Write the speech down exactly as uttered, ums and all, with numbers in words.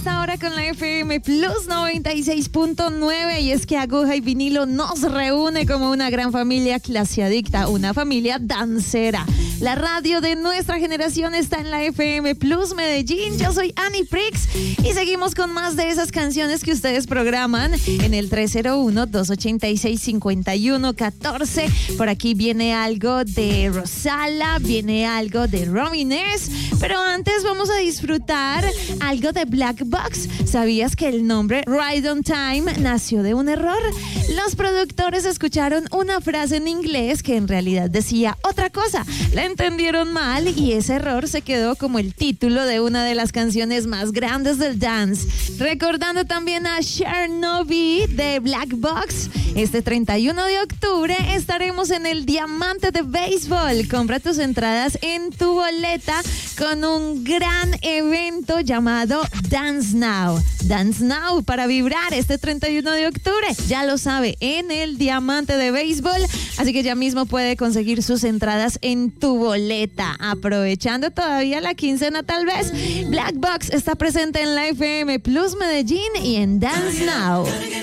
esta hora con la F M Plus noventa y seis punto nueve y es que Aguja y Vinilo nos reúne como una gran familia clase adicta, una familia dancera. La radio de nuestra generación está en la F M Plus Medellín. Yo soy Annie Prix y seguimos con más de esas canciones que ustedes programan en el tres cero uno, dos ocho seis, cinco uno uno uno cuatro. Por aquí viene algo de Rosala, viene algo de Robiners, pero antes vamos a disfrutar algo de Black Box. ¿Sabías que el nombre Ride on Time nació de un error? Los productores escucharon una frase en inglés que en realidad decía otra cosa. La entendieron mal y ese error se quedó como el título de una de las canciones más grandes del dance. Recordando también a Chernobyl de Black Box. Este treinta y uno de octubre estaremos en el Diamante de Béisbol. Compra tus entradas en tu boleta con un gran evento llamado Dance Now. Dance Now para vibrar este treinta y uno de octubre. Ya lo sabe, en el Diamante de Béisbol. Así que ya mismo puede conseguir sus entradas en tu boleta. Aprovechando todavía la quincena tal vez. Black Box está presente en la F M Plus Medellín y en Dance Now.